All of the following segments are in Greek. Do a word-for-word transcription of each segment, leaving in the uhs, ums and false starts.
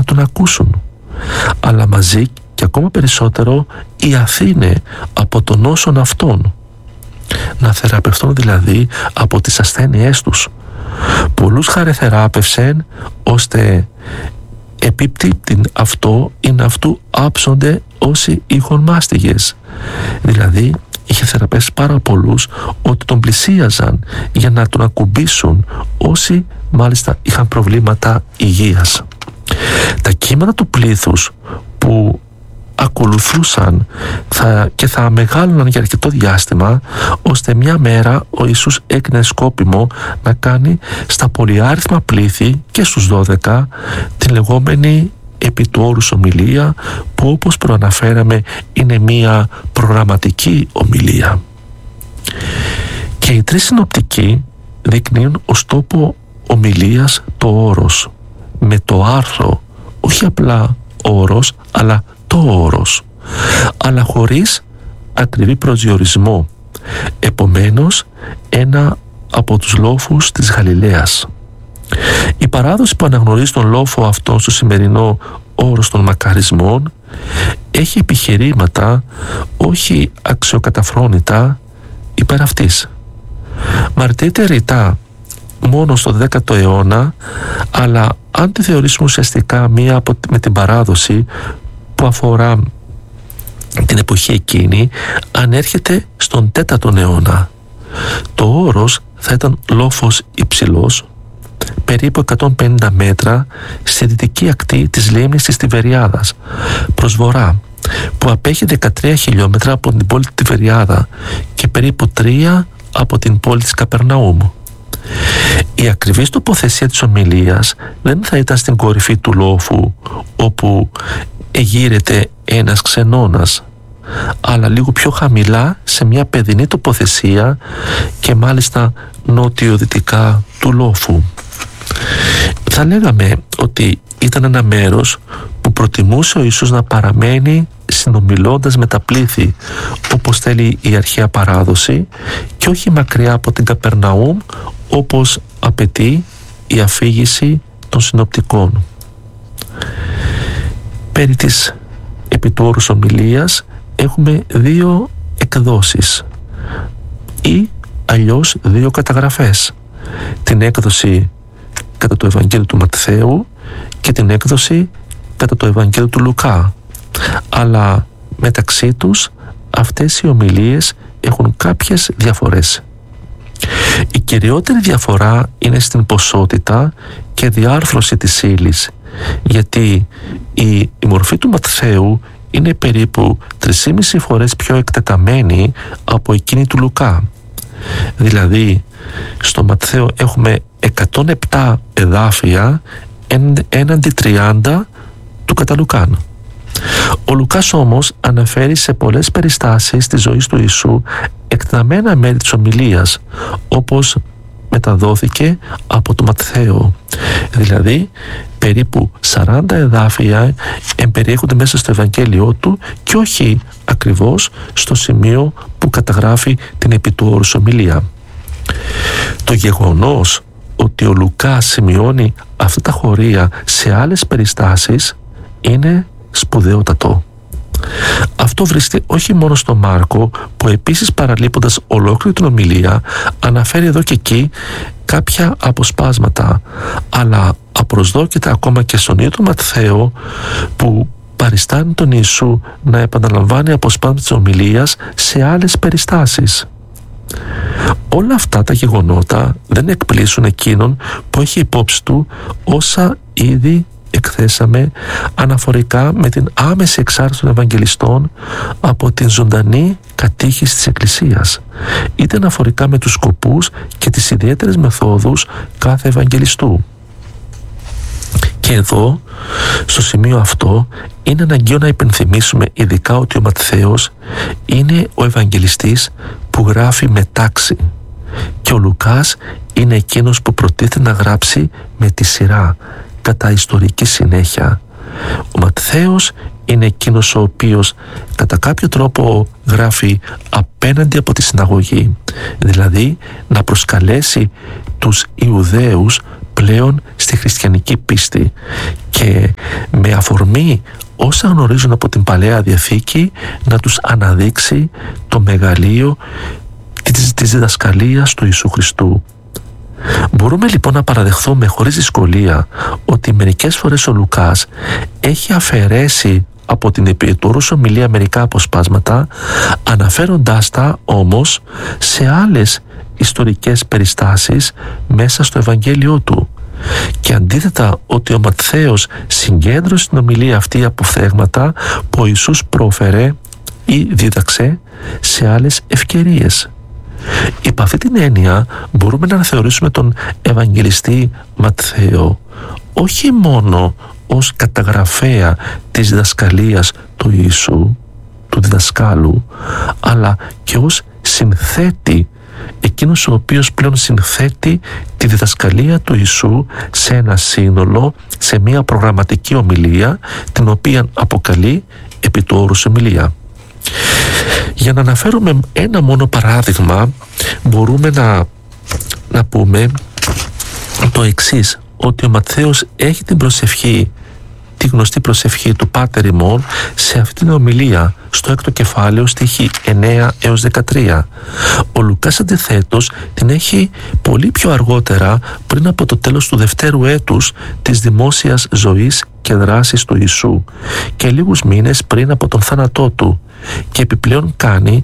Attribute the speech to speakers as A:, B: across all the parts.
A: τον ακούσουν, αλλά μαζί και ακόμα περισσότερο οι Αθήνε από τον όσον αυτών, να θεραπευτούν δηλαδή από τις ασθένειές τους. Πολλούς χαρεθεράπευσεν, ώστε επίπτυπτην αυτό είναι αυτού άψονται όσοι είχον μάστιγες. Δηλαδή είχε θεραπεύσει πάρα πολλούς, ότι τον πλησίαζαν για να τον ακουμπήσουν όσοι μάλιστα είχαν προβλήματα υγείας. Τα κύματα του πλήθους που ακολουθούσαν θα, και θα μεγάλωναν για αρκετό διάστημα, ώστε μια μέρα ο Ιησούς έκρινε σκόπιμο να κάνει στα πολυάριθμα πλήθη και στους δώδεκα την λεγόμενη επί του όρους ομιλία, που όπως προαναφέραμε είναι μια προγραμματική ομιλία. Και οι τρεις συνοπτικοί δεικνύουν ως τόπο ομιλίας το όρος, με το άρθρο, όχι απλά όρος, αλλά το όρος, αλλά χωρίς ακριβή προσδιορισμό. Επομένως, ένα από τους λόφους της Γαλιλαίας. Η παράδοση που αναγνωρίζει τον λόφο αυτό στο σημερινό όρος των μακαρισμών έχει επιχειρήματα όχι αξιοκαταφρόνητα υπέρ αυτής. Μαρτύρεται ρητά μόνο στο δέκατο αιώνα, αλλά αν τη θεωρήσουμε ουσιαστικά μία από, με την παράδοση που αφορά την εποχή εκείνη, ανέρχεται στον τέταρτο αιώνα. Το όρος θα ήταν λόφος υψηλός, περίπου εκατόν πενήντα μέτρα, στη δυτική ακτή της λίμνης της Τιβεριάδας προς βορρά, που απέχει δεκατρία χιλιόμετρα από την πόλη Τιβεριάδα και περίπου τρία από την πόλη της Καπερναούμ. Η ακριβής τοποθεσία της ομιλίας δεν θα ήταν στην κορυφή του λόφου, όπου εγείρεται ένας ξενώνας, αλλά λίγο πιο χαμηλά σε μια παιδινή τοποθεσία και μάλιστα νότιο-δυτικά του λόφου. Θα λέγαμε ότι ήταν ένα μέρος που προτιμούσε ο Ιησούς να παραμένει συνομιλώντας με τα πλήθη, όπως θέλει η αρχαία παράδοση, και όχι μακριά από την Καπερναούμ, όπως απαιτεί η αφήγηση των συνοπτικών. Περί της επί του όρους ομιλίας έχουμε δύο εκδόσεις ή αλλιώς δύο καταγραφές. Την έκδοση κατά το Ευαγγέλιο του Ματθαίου και την έκδοση κατά το Ευαγγέλιο του Λουκά. Αλλά μεταξύ τους αυτές οι ομιλίες έχουν κάποιες διαφορές. Η κυριότερη διαφορά είναι στην ποσότητα και διάρθρωση της ύλης, γιατί η, η μορφή του Ματθαίου είναι περίπου τρεις και μισή φορές πιο εκτεταμένη από εκείνη του Λουκά. Δηλαδή στο Ματθαίο έχουμε εκατόν επτά εδάφια έναντι τριάντα του κατά Λουκάν. Ο Λουκάς όμως αναφέρει σε πολλές περιστάσεις της ζωής του Ιησού εκτεταμένα μέρη της ομιλίας, όπως μεταδόθηκε από το Ματθαίο. Δηλαδή περίπου σαράντα εδάφια εμπεριέχονται μέσα στο Ευαγγέλιό του και όχι ακριβώς στο σημείο που καταγράφει την επί του όρους ομιλία. Το γεγονός ότι ο Λουκάς σημειώνει αυτά τα χωρία σε άλλες περιστάσεις είναι σπουδαιότατο. Αυτό βρίσκεται όχι μόνο στο Μάρκο, που επίσης παραλείποντας ολόκληρη την ομιλία αναφέρει εδώ και εκεί κάποια αποσπάσματα, αλλά απροσδόκητα ακόμα και στον ίδιο τον Ματθαίο, που παριστάνει τον Ιησού να επαναλαμβάνει αποσπάσματα της ομιλίας σε άλλες περιστάσεις. Όλα αυτά τα γεγονότα δεν εκπλήσουν εκείνον που έχει υπόψη του όσα ήδη εκθέσαμε αναφορικά με την άμεση εξάρτηση των Ευαγγελιστών από την ζωντανή κατήχηση της Εκκλησίας, είτε αναφορικά με τους σκοπούς και τις ιδιαίτερες μεθόδους κάθε Ευαγγελιστού. Και εδώ, στο σημείο αυτό, είναι αναγκαίο να υπενθυμίσουμε ειδικά ότι ο Ματθαίος είναι ο Ευαγγελιστής που γράφει με τάξη και ο Λουκάς είναι εκείνος που προτίθεται να γράψει με τη σειρά, κατά ιστορική συνέχεια. Ο Ματθαίος είναι εκείνος ο οποίος κατά κάποιο τρόπο γράφει απέναντι από τη συναγωγή, δηλαδή να προσκαλέσει τους Ιουδαίους πλέον στη χριστιανική πίστη, και με αφορμή όσα γνωρίζουν από την Παλαιά Διαθήκη να τους αναδείξει το μεγαλείο της, της διδασκαλίας του Ιησού Χριστού. Μπορούμε λοιπόν να παραδεχθούμε χωρίς δυσκολία ότι μερικές φορές ο Λουκάς έχει αφαιρέσει από την επί του όρους ομιλία μερικά αποσπάσματα, αναφέροντάς τα όμως σε άλλες ιστορικές περιστάσεις μέσα στο Ευαγγέλιο του. Και αντίθετα ότι ο Ματθαίος συγκέντρωσε στην ομιλία αυτή αποφθέγματα που ο Ιησούς πρόφερε ή δίδαξε σε άλλες ευκαιρίες. Υπ' αυτή την έννοια μπορούμε να αναθεωρήσουμε τον Ευαγγελιστή Ματθαίο όχι μόνο ως καταγραφέα της διδασκαλίας του Ιησού, του διδασκάλου, αλλά και ως συνθέτη, εκείνος ο οποίος πλέον συνθέτει τη διδασκαλία του Ιησού σε ένα σύνολο, σε μια προγραμματική ομιλία, την οποία αποκαλεί επί του όρους ομιλία. Για να αναφέρουμε ένα μόνο παράδειγμα, μπορούμε να, να πούμε το εξής, ότι ο Ματθαίος έχει την προσευχή, τη γνωστή προσευχή του Πάτερ ημών σε αυτή την ομιλία στο έκτο κεφάλαιο στίχη εννέα έως δεκατρία. Ο Λουκάς αντιθέτως την έχει πολύ πιο αργότερα, πριν από το τέλος του δευτέρου έτους της δημόσιας ζωής και δράσης του Ιησού και λίγους μήνες πριν από τον θάνατό του, και επιπλέον κάνει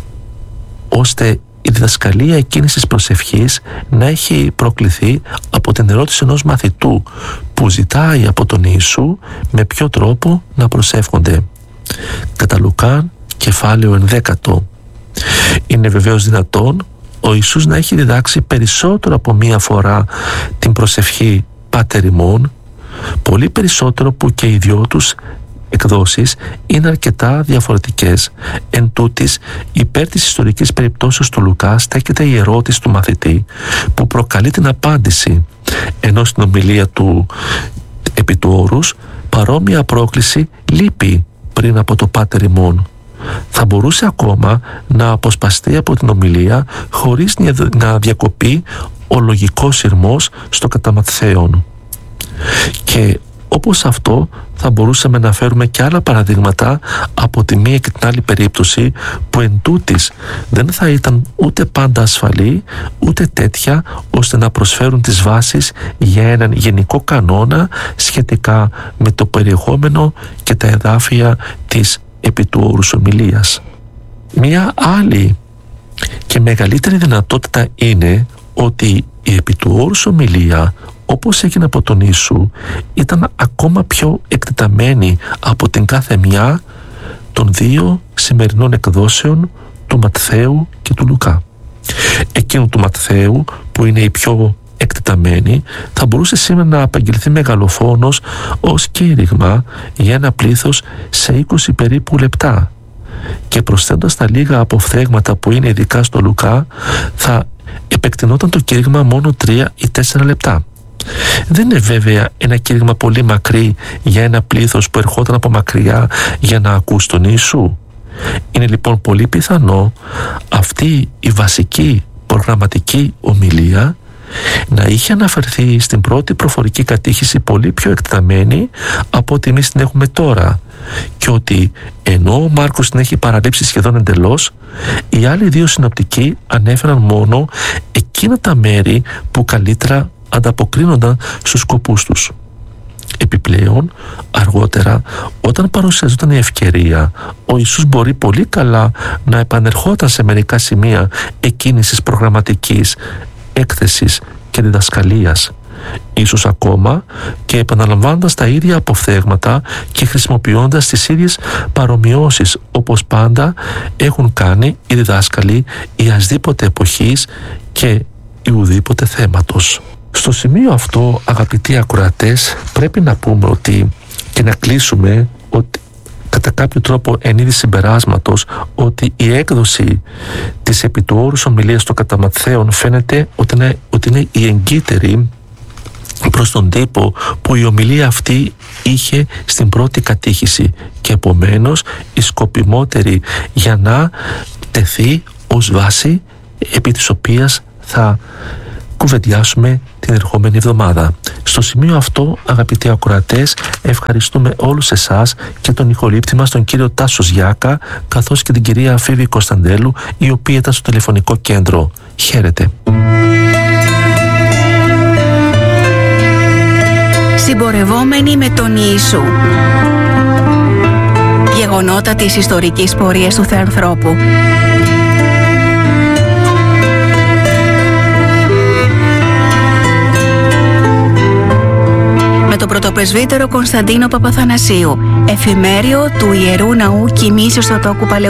A: ώστε η διδασκαλία εκείνης της προσευχής να έχει προκληθεί από την ερώτηση ενός μαθητού που ζητάει από τον Ιησού με ποιο τρόπο να προσεύχονται. Κατά Λουκάν κεφάλαιο ενδέκατο. Είναι βεβαίως δυνατόν ο Ιησούς να έχει διδάξει περισσότερο από μία φορά την προσευχή Πάτερ ημών, πολύ περισσότερο που και οι δυο τους εκδόσεις είναι αρκετά διαφορετικές. Εν τούτης, υπέρ της ιστορικής περιπτώσεως του Λουκά στέκεται η ερώτηση του μαθητή που προκαλεί την απάντηση, ενώ στην ομιλία του επί του όρους παρόμοια πρόκληση λείπει πριν από το Πάτερ ημών. Θα μπορούσε ακόμα να αποσπαστεί από την ομιλία χωρίς να διακοπεί ο λογικός σειρμός στο κατά Ματθαίον. Και όπως αυτό θα μπορούσαμε να φέρουμε και άλλα παραδείγματα από τη μία και την άλλη περίπτωση που εν τούτης δεν θα ήταν ούτε πάντα ασφαλή ούτε τέτοια ώστε να προσφέρουν τις βάσεις για έναν γενικό κανόνα σχετικά με το περιεχόμενο και τα εδάφια της επί του όρους ομιλίας. Μία άλλη και μεγαλύτερη δυνατότητα είναι ότι η επί του όρους ομιλία, όπως έγινε από τον Ιησού, ήταν ακόμα πιο εκτεταμένη από την κάθε μια των δύο σημερινών εκδόσεων του Ματθαίου και του Λουκά. Εκείνου του Ματθαίου, που είναι η πιο εκτεταμένη, θα μπορούσε σήμερα να απαγγελθεί μεγαλοφόνος ως κήρυγμα για ένα πλήθος σε είκοσι περίπου λεπτά, και προσθέτοντας τα λίγα αποφθέγματα που είναι ειδικά στο Λουκά, θα επεκτηνόταν το κήρυγμα μόνο τρία ή τέσσερα λεπτά. Δεν είναι βέβαια ένα κήρυγμα πολύ μακρύ για ένα πλήθος που ερχόταν από μακριά για να ακούσει τον Ιησού. Είναι λοιπόν πολύ πιθανό αυτή η βασική προγραμματική ομιλία να είχε αναφερθεί στην πρώτη προφορική κατήχηση πολύ πιο εκτεταμένη από ό,τι εμείς την έχουμε τώρα, και ότι ενώ ο Μάρκος την έχει παραλείψει σχεδόν εντελώς, οι άλλοι δύο συνοπτικοί ανέφεραν μόνο εκείνα τα μέρη που καλύτερα ανταποκρίνονταν στους σκοπούς τους. Επιπλέον, αργότερα, όταν παρουσιαζόταν η ευκαιρία, ο Ιησούς μπορεί πολύ καλά να επανερχόταν σε μερικά σημεία εκείνης της προγραμματικής έκθεσης και διδασκαλίας, ίσως ακόμα και επαναλαμβάνοντας τα ίδια αποφθέγματα και χρησιμοποιώντας τις ίδιες παρομοιώσεις, όπως πάντα έχουν κάνει οι διδάσκαλοι ιασδήποτε εποχής και ιουδήποτε θέματος. Στο σημείο αυτό, αγαπητοί ακροατές, πρέπει να πούμε ότι και να κλείσουμε ότι κατά κάποιο τρόπο εν είδη συμπεράσματος ότι η έκδοση της επί του όρους ομιλίας των κατά Ματθαίον φαίνεται ότι είναι, ότι είναι η εγκύτερη προς τον τύπο που η ομιλία αυτή είχε στην πρώτη κατήχηση και επομένως η σκοπιμότερη για να τεθεί ως βάση επί της οποίας θα κουβεντιάσουμε την ερχόμενη εβδομάδα. Στο σημείο αυτό, αγαπητοί ακροατές, ευχαριστούμε όλους εσάς και τον ηχολήπτη μας, τον κύριο Τάσο Γιάκα, καθώς και την κυρία Φίβη Κωνσταντέλου, η οποία ήταν στο τηλεφωνικό κέντρο. Χαίρετε.
B: Συμπορευόμενοι με τον Ιησού. Γεγονότα της ιστορικής πορείας του Θεανθρώπου. Με τον πρωτοπρεσβύτερο Κωνσταντίνο Παπαθανασίου, εφημέριο του Ιερού Ναού Κοιμήσεως Θεοτόκου Παλαιού